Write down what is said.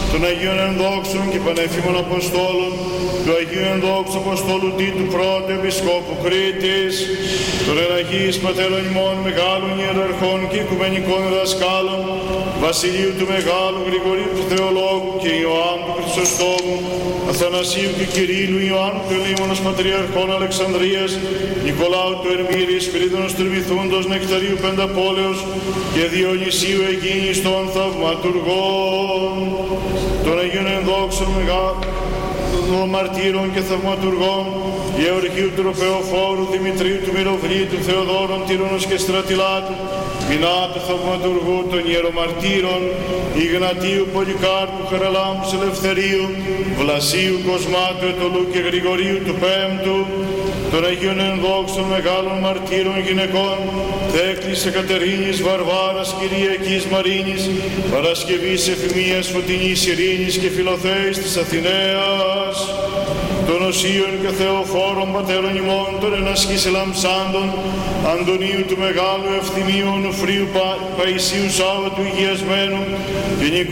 των Αγίων Ενδόξων και Πανέφημων Αποστόλων, του Αγίου Ενδόξου Αποστόλου Τίτου Πρώτου Επισκόπου Κρήτης, των Εναγίης Πατέρων ημών Μεγάλων Ιεραρχών και Οικουμενικών Δασκάλων, Βασιλείου του Μεγάλου, Γρηγορίου του Θεολόγου και Ιωάννου του Χρυσοστόμου, Αθανασίου και Κυρίλου, Ιωάννου του Ελίμωνος Πατριαρχών Αλεξανδρίας, Νικολάου του Ερμήρης, Σπυρίδωνος του Ερμηθούντος, Νεκταρίου Πενταπόλεως και Διονυσίου Αιγίνης των Θαυματουργών, των Αγίων Ενδόξων Μεγάλων Μαρτύρων και Θαυματουργών, Γεωργίου του Ροπεοφόρου, Δημητρίου του Μυροβλήτου, Θεοδόρων Τύρονος και Στρατιλάτου, Μινάτου Θαυματουργού, των Ιερομαρτύρων, Ιγνατίου Πολυκάρπου, Χαραλάμπου Ελευθερίου, Βλασίου Κοσμάτου, Ετωλού και Γρηγορίου του Πέμπτου, των Αγίων Ενδόξων Μεγάλων Μαρτύρων Γυναικών, Θέκλης Εκατερίνης, Βαρβάρας, Κυριακής Μαρίνης, Παρασκευής Εφημίας, Φωτεινής Ειρήνης και Φιλοθέης της Αθηναίας, των Οσίων και Θεοφόρων Πατέρων ημών, των Ενασχής Ελαμψάντων, Αντωνίου του Μεγάλου Ευθυμίου, Νουφρίου Παϊσίου Σάββατου Υγειασμένου,